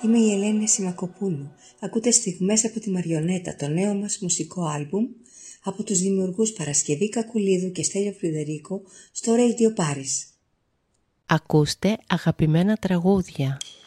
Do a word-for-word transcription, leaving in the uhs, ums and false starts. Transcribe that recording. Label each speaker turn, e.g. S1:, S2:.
S1: Είμαι η Ελένη Σιμακοπούλου. Ακούτε στιγμές από τη Μαριονέτα, το νέο μας μουσικό άλμπουμ από τους δημιουργούς Παρασκευή Κακουλίδου και Στέλιο Φρυδερίκο στο Radio Paris.
S2: Ακούστε αγαπημένα τραγούδια.